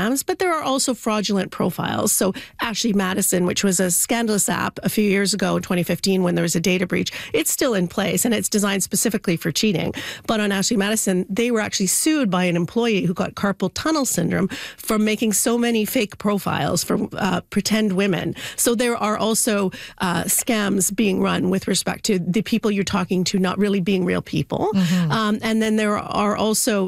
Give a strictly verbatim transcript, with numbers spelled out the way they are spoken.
scams, but there are also fraudulent profiles. So Ashley Madison, which was a scandalous app a few years ago in twenty fifteen when there was a data breach, it's still in place and it's designed specifically for cheating. But on Ashley Madison, they were actually sued by an employee who got carpal tunnel syndrome from making so many fake profiles for uh, pretend women. So there are also uh, scams being run with respect to the people you're talking to not really being real people. Mm-hmm. Um, and then there are also